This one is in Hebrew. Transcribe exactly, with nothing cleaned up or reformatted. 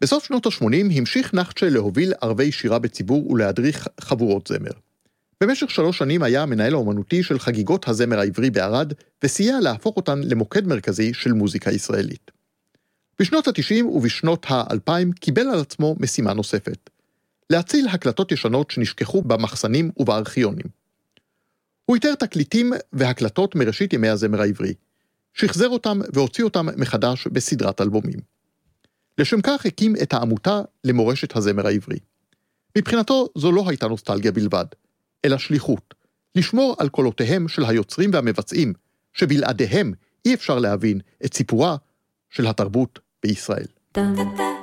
בסוף שנות ה-שמונים המשיך נחצ'ה להוביל ערבי שירה בציבור ולהדריך חבורות זמר. במשך שלוש שנים היה המנהל האומנותי של חגיגות הזמר העברי בערד, וסייע להפוך אותן למוקד מרכזי של מוזיקה ישראלית. בשנות ה-תשעים ובשנות ה-אלפיים קיבל על עצמו משימה נוספת, להציל הקלטות ישנות שנשכחו במחסנים ובארכיונים. הוא איתר תקליטים והקלטות מראשית ימי הזמר העברי, שחזר אותם והוציא אותם מחדש בסדרת אלבומים. לשם כך הקים את העמותה למורשת הזמר העברי. מבחינתו זו לא הייתה נוסטלגיה בלבד, אלא שליחות, לשמור על קולותיהם של היוצרים והמבצעים, שבלעדיהם אי אפשר להבין את סיפורה של התרבות בישראל.